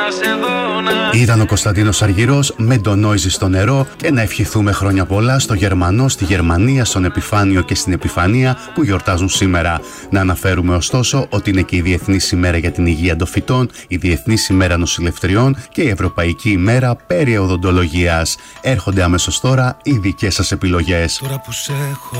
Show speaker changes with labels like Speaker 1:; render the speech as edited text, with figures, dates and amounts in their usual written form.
Speaker 1: Ήταν ο Κωνσταντίνος Αργυρός με το Νόιζι στο νερό και να ευχηθούμε χρόνια πολλά στο Γερμανό, στη Γερμανία, στον Επιφάνιο και στην Επιφανία που γιορτάζουν σήμερα. Να αναφέρουμε ωστόσο ότι είναι και η Διεθνής ημέρα για την υγεία των φυτών, η Διεθνής ημέρα νοσηλευτριών και η Ευρωπαϊκή ημέρα περιοδοντολογίας. Έρχονται αμέσως τώρα οι δικές σας επιλογές.